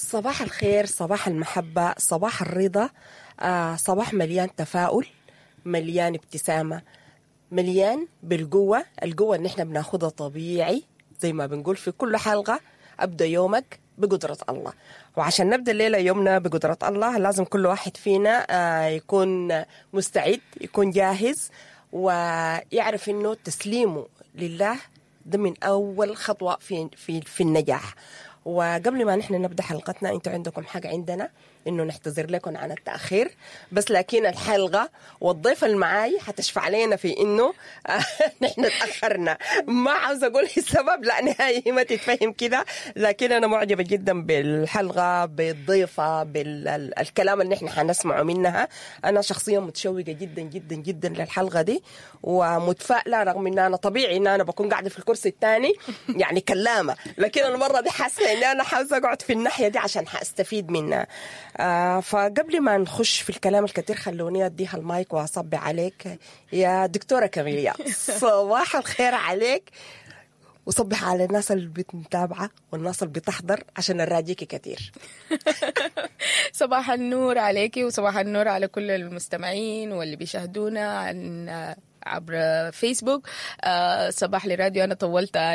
صباح الخير، صباح المحبة، صباح الرضا. صباح مليان تفاؤل، مليان ابتسامة، مليان بالقوة. القوة اللي احنا بناخدها طبيعي زي ما بنقول في كل حلقة. أبدأ يومك بقدرة الله، وعشان نبدأ الليلة يومنا بقدرة الله لازم كل واحد فينا يكون مستعد، يكون جاهز، ويعرف إنه تسليمه لله ده من أول خطوة في النجاح. وقبل ما نحن نبدأ حلقتنا، انتوا عندكم حاجة عندنا انه نحتذر لكم عن التأخير، بس لكن الحلقة والضيف المعاي حتشفع لنا في انه نحن تأخرنا. ما عاوز اقول السبب، لا نهائي ما تتفهم كده، لكن انا معجبة جدا بالحلقة، بالضيفة، بالكلام اللي نحن حنسمعه منها. انا شخصيا متشوقة جدا جدا جدا للحلقة دي، ومتفائلة رغم ان انا طبيعي ان انا بكون قاعدة في الكرسي الثاني يعني كلامة، لكن المرة دي حاسة ان انا حاسة اقعد في الناحية دي عشان حاستفيد منها. فقبل ما نخش في الكلام الكثير خلوني اديها المايك واصبي عليك يا دكتورة كاميليا. صباح الخير عليك، وصبح على الناس اللي بتتابعة والناس اللي بتحضر عشان نراجيكي كثير. صباح النور عليكي، وصباح النور على كل المستمعين واللي بيشاهدونا عبر فيسبوك. صباح لراديو. أنا طولت